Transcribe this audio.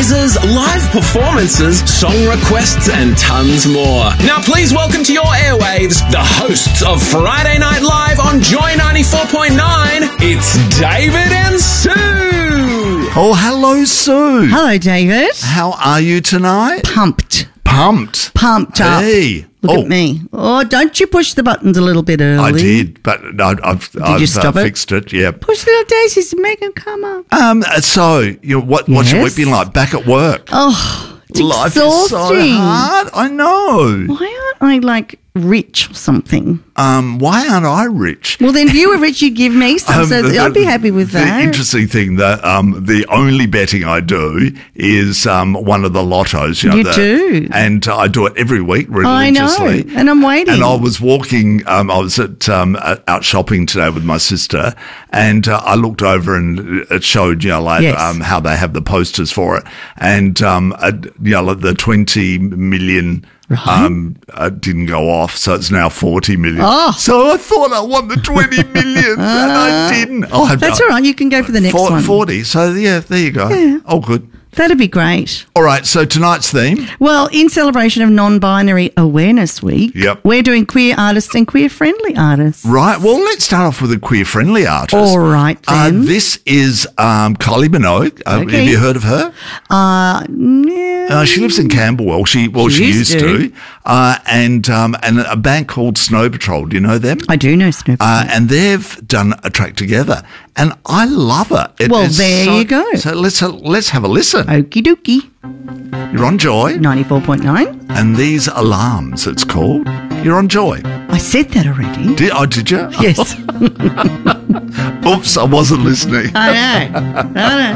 quizzes, live performances, song requests, and tons more. Now please welcome to your airwaves the hosts of Friday Night Live on Joy 94.9. It's David and Sue. Oh, hello, Sue. Hello, David. How are you tonight? Pumped Pumped up. Hey. Look at me. Oh, don't you push the buttons a little bit early? I did, but I've fixed it. Yeah. Push little daisies and make them come up. So, what's your week been like? Back at work? Oh, it's Life exhausting. is so hard. I know. Why aren't I rich or something? Why aren't I rich? Well, then if you were rich, you'd give me some, so I'd be happy with that. The interesting thing that the only betting I do is one of the lottos. You do? And I do it every week religiously. I know, and I'm waiting. And I was walking, I was out shopping today with my sister, and I looked over and it showed, how they have the posters for it. And, the 20 million... didn't go off, so it's now 40 million. Oh. So I thought I won the 20 million, and I didn't. That's all right. You can go for the next one. 40. So, yeah, there you go. Yeah. Oh, good. That'd be great. All right, so tonight's theme? Well, in celebration of Non-Binary Awareness Week, we're doing queer artists and queer-friendly artists. Right. Well, let's start off with a queer-friendly artist. All right, then. This is Kylie Minogue. Have you heard of her? Yeah. She lives in Camberwell. She used to. And a band called Snow Patrol. Do you know them? I do know Snow Patrol. And they've done a track together. And I love it. You go. So let's have a listen. Okie dokie. You're on Joy. 94.9. And These Alarms, it's called. You're on Joy. I said that already. Did you? Yes. Oops, I wasn't listening. I know.